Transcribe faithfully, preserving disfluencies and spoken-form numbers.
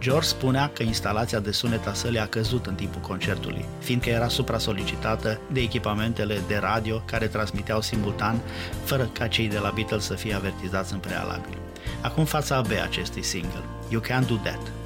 George spunea că instalația de sunet a sălii a căzut în timpul concertului, fiindcă era supra-solicitată de echipamentele de radio care transmiteau simultan, fără ca cei de la Beatles să fie avertizați în prealabil. Acum fața B acestui single, You Can't Do That.